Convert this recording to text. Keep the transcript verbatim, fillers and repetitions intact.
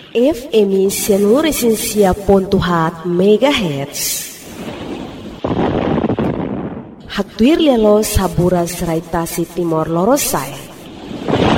F M Seluruh Pontuhat Megahertz. Haktuir lelo sabura serai tasi Timor Lorosai.